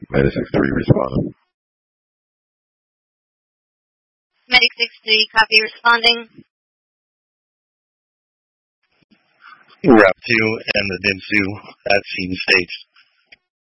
Medic 6-3 responding. Medic 6-3, copy, responding. Route 2 and the NIMSU at scene stage.